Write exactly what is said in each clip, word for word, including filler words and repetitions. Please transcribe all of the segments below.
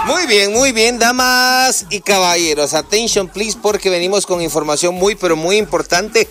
Muy bien, muy bien, damas y caballeros, attention please, porque venimos con información muy, pero muy importante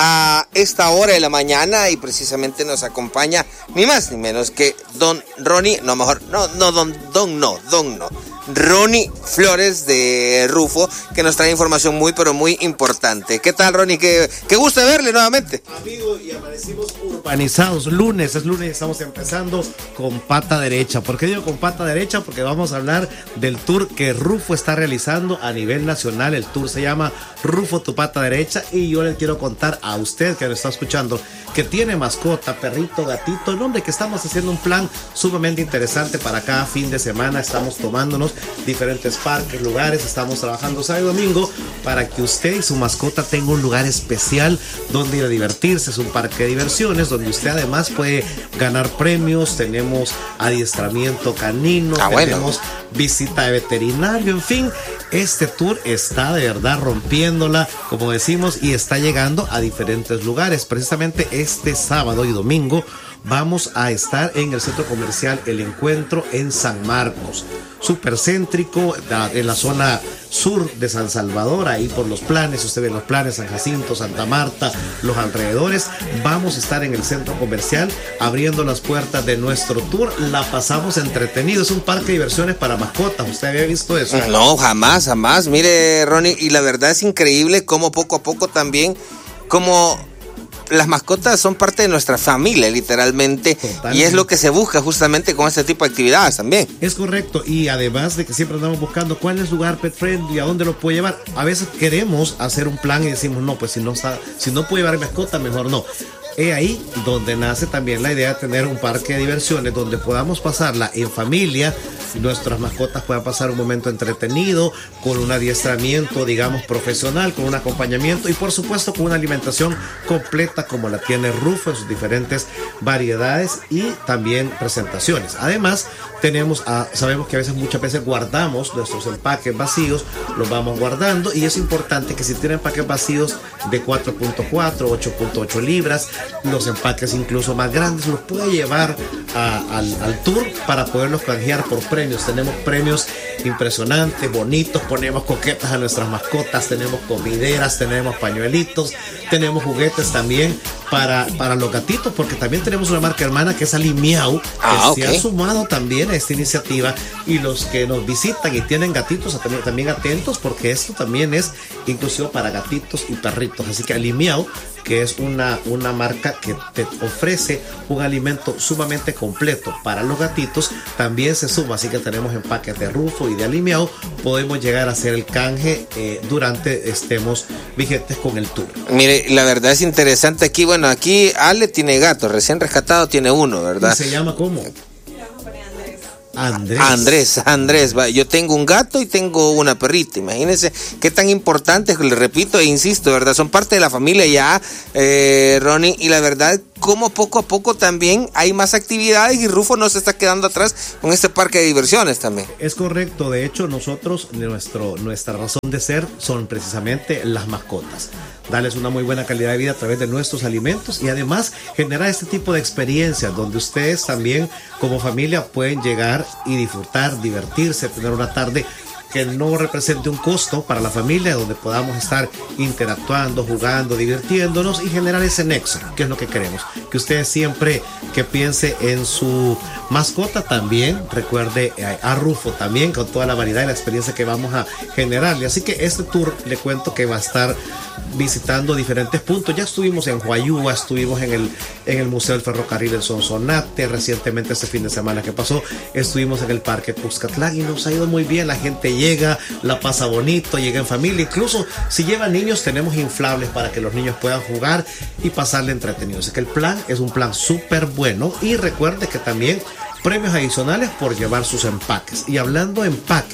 a esta hora de la mañana y precisamente nos acompaña ni más ni menos que don Ronnie, no mejor, no, no, don, don no, don no, Ronnie Flores de Rufo, que nos trae información muy, pero muy importante. ¿Qué tal, Ronnie? Qué, qué gusto de verle nuevamente. Amigo, y amanecimos urbanizados. Lunes, es lunes, estamos empezando con pata derecha. ¿Por qué digo con pata derecha? Porque vamos a hablar del tour que Rufo está realizando a nivel nacional. El tour se llama Rufo tu pata derecha y yo le quiero contar a usted que lo está escuchando, que tiene mascota, perrito, gatito, el hombre, que estamos haciendo un plan sumamente interesante para cada fin de semana. Estamos tomándonos diferentes parques, lugares, estamos trabajando sábado y domingo para que usted y su mascota tengan un lugar especial donde ir a divertirse. Es un parque de diversiones donde usted además puede ganar premios. Tenemos adiestramiento canino, ah, tenemos bueno. visita de veterinario, en fin, este tour está de verdad rompiéndola, como decimos, y está llegando a diferentes lugares. Precisamente este sábado y domingo vamos a estar en el centro comercial El Encuentro en San Marcos, súper céntrico, en la zona sur de San Salvador, ahí por los Planes. Usted ve los Planes, San Jacinto, Santa Marta, los alrededores. Vamos a estar en el centro comercial abriendo las puertas de nuestro tour. La pasamos entretenido, es un parque de diversiones para mascotas. ¿Usted había visto eso? No, jamás, jamás. Mire, Ronnie, y la verdad es increíble cómo poco a poco también, como las mascotas son parte de nuestra familia, literalmente. Totalmente. Y es lo que se busca justamente con este tipo de actividades también. Es correcto, y además de que siempre andamos buscando cuál es el lugar pet friendly, a dónde lo puede llevar. A veces queremos hacer un plan y decimos, no, pues si no está, si no puede llevar mascota, mejor no. Es ahí donde nace también la idea de tener un parque de diversiones donde podamos pasarla en familia, nuestras mascotas puedan pasar un momento entretenido, con un adiestramiento, digamos, profesional, con un acompañamiento y por supuesto con una alimentación completa como la tiene Rufo en sus diferentes variedades y también presentaciones. Además, tenemos, a, sabemos que a veces, muchas veces guardamos nuestros empaques vacíos, los vamos guardando, y es importante que si tienen empaques vacíos de cuatro punto cuatro, ocho punto ocho libras, los empaques incluso más grandes, los puede llevar a, al, al tour para poderlos canjear por premios. Tenemos premios impresionantes, bonitos, ponemos coquetas a nuestras mascotas, tenemos comideras, tenemos pañuelitos, tenemos juguetes también para, para los gatitos, porque también tenemos una marca hermana que es Alimiau, que ah, okay. se ha sumado también a esta iniciativa, y los que nos visitan y tienen gatitos también, también atentos, porque esto también es inclusivo para gatitos y perritos. Así que Alimiau, que es una, una marca que te ofrece un alimento sumamente completo para los gatitos, también se suma. Así que tenemos empaques de Rufo y de Alimiau, podemos llegar a hacer el canje eh, durante estemos vigentes con el tour. Mire, la verdad es interesante aquí, bueno, aquí Ale tiene gato, recién rescatado tiene uno, ¿verdad? ¿Y se llama cómo? Andrés. Andrés, Andrés, va. Yo tengo un gato y tengo una perrita. Imagínense qué tan importante, le repito e insisto, ¿verdad? Son parte de la familia ya, eh, Ronnie, y la verdad, como poco a poco también hay más actividades y Rufo no se está quedando atrás con este parque de diversiones también. Es correcto, de hecho nosotros, nuestro, nuestra razón de ser son precisamente las mascotas. Darles una muy buena calidad de vida a través de nuestros alimentos y además generar este tipo de experiencias donde ustedes también como familia pueden llegar y disfrutar, divertirse, tener una tarde que no represente un costo para la familia, donde podamos estar interactuando, jugando, divirtiéndonos y generar ese nexo, que es lo que queremos. Que usted siempre que piense en su mascota también recuerde a Rufo también, con toda la variedad y la experiencia que vamos a generarle. Así que este tour, le cuento que va a estar visitando diferentes puntos. Ya estuvimos en Huayúa, estuvimos en el, en el Museo del Ferrocarril del Sonsonate, recientemente este fin de semana que pasó estuvimos en el Parque Cuscatlán y nos ha ido muy bien. La gente llega, la pasa bonito, llega en familia, incluso si llevan niños tenemos inflables para que los niños puedan jugar y pasarle entretenido. Así que el plan es un plan súper bueno y recuerde que también premios adicionales por llevar sus empaques. Y hablando de empaques,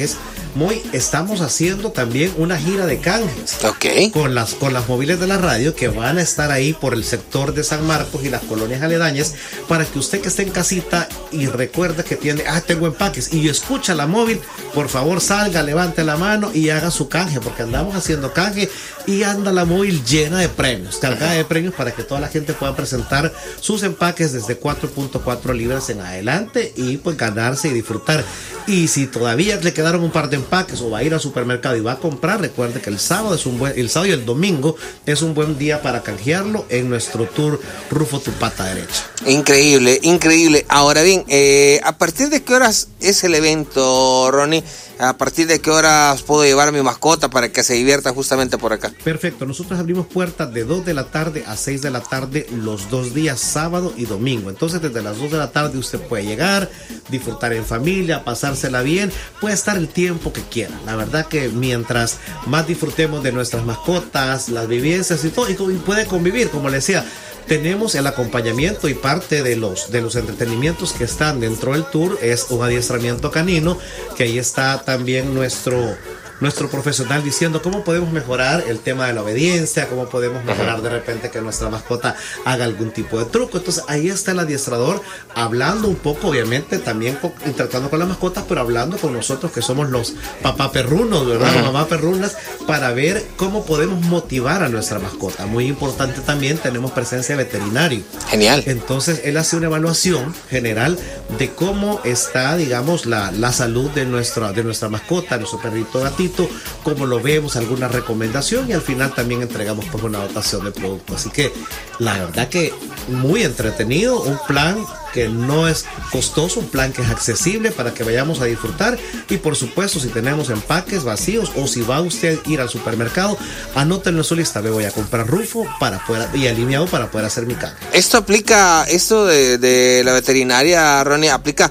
muy, estamos haciendo también una gira de canjes. Ok. Con las, con las móviles de la radio que van a estar ahí por el sector de San Marcos y las colonias aledañas, para que usted que esté en casita y recuerde que tiene, ah, tengo empaques, y escucha la móvil, por favor salga, levante la mano y haga su canje, porque andamos haciendo canje y anda la móvil llena de premios, cargada de premios para que toda la gente pueda presentar sus empaques desde cuatro punto cuatro libras en adelante y pues ganarse y disfrutar. Y si todavía le quedaron un par de empaques o va a ir al supermercado y va a comprar, recuerde que el sábado es un buen, el sábado y el domingo es un buen día para canjearlo en nuestro tour Rufo tu pata derecha. Increíble, increíble. Ahora bien, eh, ¿a partir de qué horas es el evento, Ronnie? ¿A partir de qué horas puedo llevar a mi mascota para que se divierta justamente por acá? Perfecto, nosotros abrimos puertas de dos de la tarde a seis de la tarde los dos días, sábado y domingo. Entonces desde las dos de la tarde usted puede llegar, disfrutar en familia, pasársela bien, puede estar el tiempo que quiera. La verdad que mientras más disfrutemos de nuestras mascotas, las vivencias y todo, y puede convivir, como le decía, tenemos el acompañamiento y parte de los, de los entretenimientos que están dentro del tour es un adiestramiento canino, que ahí está también nuestro, nuestro profesional diciendo cómo podemos mejorar el tema de la obediencia, cómo podemos mejorar de repente que nuestra mascota haga algún tipo de truco. Entonces ahí está el adiestrador hablando un poco, obviamente también con, tratando con las mascotas, pero hablando con nosotros que somos los papá perrunos, ¿verdad? Los mamá perrunas, para ver cómo podemos motivar a nuestra mascota. Muy importante también, tenemos presencia de veterinario. Genial. Entonces él hace una evaluación general de cómo está, digamos, la, la salud de nuestra, de nuestra mascota, nuestro perrito gatito, como lo vemos, alguna recomendación, y al final también entregamos pues una dotación de producto. Así que la verdad que muy entretenido, un plan que no es costoso, un plan que es accesible para que vayamos a disfrutar. Y por supuesto, si tenemos empaques vacíos o si va usted a ir al supermercado, anótenlo en su lista: me voy a comprar Rufo para poder, y alineado para poder hacer mi canje. Esto aplica, esto de, de la veterinaria, Ronnie, aplica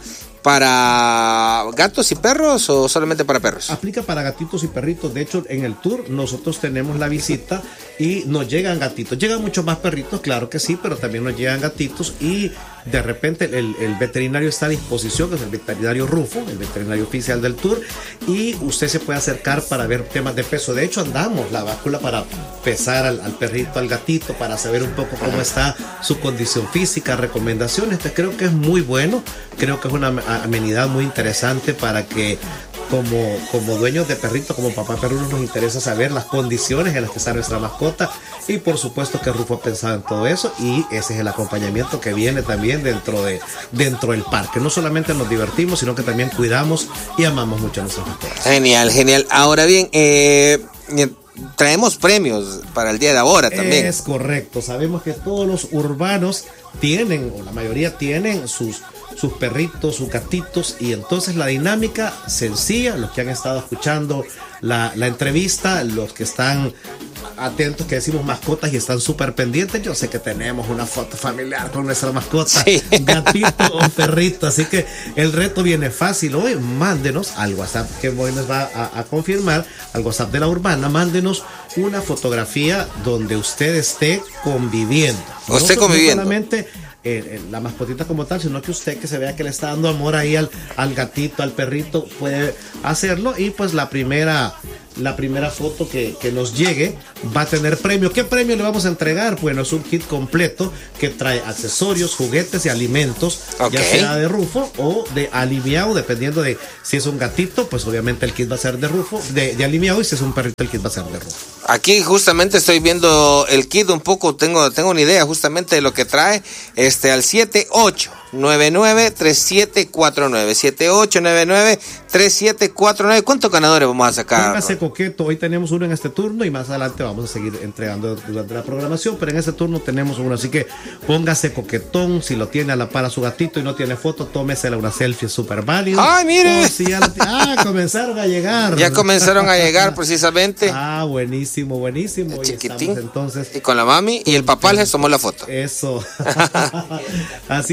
¿para gatos y perros o solamente para perros? Aplica para gatitos y perritos. De hecho, en el tour nosotros tenemos la visita y nos llegan gatitos. Llegan muchos más perritos, claro que sí, pero también nos llegan gatitos, y de repente el, el veterinario está a disposición, que es el veterinario Rufo, el veterinario oficial del tour, y usted se puede acercar para ver temas de peso. De hecho, andamos la báscula para pesar al, al perrito, al gatito, para saber un poco cómo está su condición física, recomendaciones. Entonces, creo que es muy bueno, creo que es una amenidad muy interesante para que como, como dueños de perritos, como papá perruno, nos interesa saber las condiciones en las que está nuestra mascota, y por supuesto que Rufo ha pensado en todo eso, y ese es el acompañamiento que viene también dentro, de, dentro del parque. No solamente nos divertimos, sino que también cuidamos y amamos mucho a nuestras mascotas. Genial, genial. Ahora bien, eh, traemos premios para el día de ahora también. Es correcto, sabemos que todos los urbanos tienen, o la mayoría tienen sus sus perritos, sus gatitos, y entonces la dinámica sencilla, los que han estado escuchando la, la entrevista, los que están atentos, que decimos mascotas y están súper pendientes, yo sé que tenemos una foto familiar con nuestra mascota, sí. Gatito o perrito, así que el reto viene fácil hoy. Mándenos al WhatsApp que hoy nos va a, a confirmar, al WhatsApp de la Urbana, mándenos una fotografía donde usted esté conviviendo. Usted no, conviviendo. No solamente Eh, la mascotita como tal, sino que usted, que se vea que le está dando amor ahí al, al gatito, al perrito, puede hacerlo. Y pues la primera la primera foto que, que nos llegue va a tener premio. ¿Qué premio le vamos a entregar? Bueno, es un kit completo que trae accesorios, juguetes y alimentos, okay, ya sea de Rufo o de Alimiao, dependiendo de si es un gatito, pues obviamente el kit va a ser de Rufo, de, de Alimiao, y si es un perrito, el kit va a ser de Rufo. Aquí justamente estoy viendo el kit un poco, tengo, tengo una idea justamente de lo que trae, este al siete ocho nueve nueve tres siete cuatro nueve, siete ocho nueve nueve tres siete cuatro nueve. ¿Cuántos ganadores vamos a sacar? Póngase coqueto, hoy tenemos uno en este turno y más adelante vamos a seguir entregando durante la programación, pero en este turno tenemos uno, así que póngase coquetón. Si lo tiene a la par a su gatito y no tiene foto, tómesela una selfie, súper válido. ¡Ay, mire! Oh, si ya la ah, comenzaron a llegar. Ya comenzaron a llegar precisamente. Ah, buenísimo, buenísimo. El chiquitín. Entonces, y con la mami y el papá les tomó la foto. Eso. Así de fácil.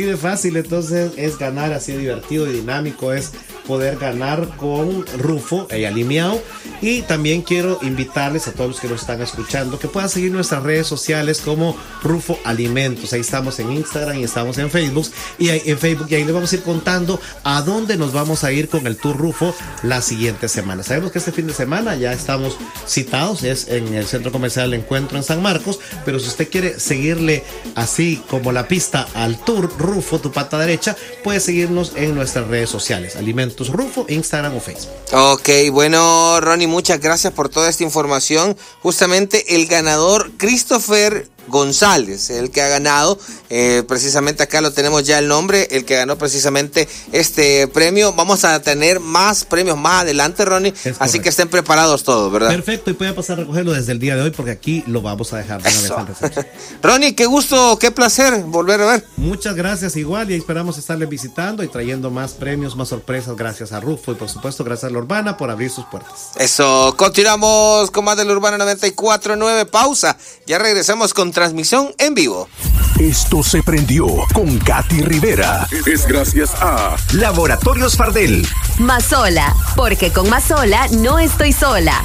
fácil entonces es ganar, así divertido y dinámico es poder ganar con Rufo y Alimiao. Y también quiero invitarles a todos los que nos están escuchando que puedan seguir nuestras redes sociales como Rufo Alimentos. Ahí estamos en Instagram y estamos en Facebook y ahí, en Facebook y ahí les vamos a ir contando a dónde nos vamos a ir con el Tour Rufo la siguiente semana. Sabemos que este fin de semana ya estamos citados, es en el Centro Comercial Encuentro en San Marcos, pero si usted quiere seguirle así como la pista al Tour Rufo, tu pata derecha, puede seguirnos en nuestras redes sociales, Alimentos Rufo, Instagram o Facebook. Ok, bueno, Ronnie, muchas gracias por toda esta información. Justamente el ganador, Christopher González, el que ha ganado, eh, precisamente acá lo tenemos ya el nombre, el que ganó precisamente este premio. Vamos a tener más premios más adelante, Ronnie, así que estén preparados todos, ¿verdad? Perfecto, y puede pasar a recogerlo desde el día de hoy porque aquí lo vamos a dejar de una vez antes. Ronnie, qué gusto, qué placer volver a ver. Muchas gracias igual y esperamos estarles visitando y trayendo más premios, más sorpresas gracias a Rufo y por supuesto gracias a La Urbana por abrir sus puertas. Eso, continuamos con más de La Urbana noventa y cuatro punto nueve, pausa, ya regresamos con transmisión en vivo. Esto se prendió con Katy Rivera. Es gracias a Laboratorios Fardel. Mazola, porque con Mazola no estoy sola.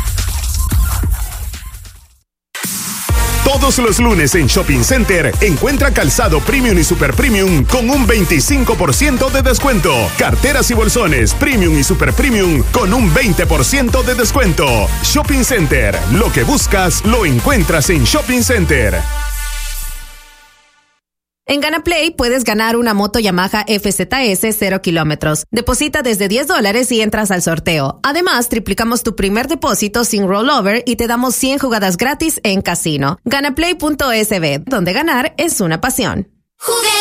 Todos los lunes en Shopping Center encuentra calzado premium y super premium con un veinticinco por ciento de descuento. Carteras y bolsones premium y super premium con un veinte por ciento de descuento. Shopping Center, lo que buscas lo encuentras en Shopping Center. En GanaPlay puedes ganar una moto Yamaha F Z S cero kilómetros. Deposita desde diez dólares y entras al sorteo. Además, triplicamos tu primer depósito sin rollover y te damos cien jugadas gratis en casino. Ganaplay punto es be, donde ganar es una pasión. Jugué.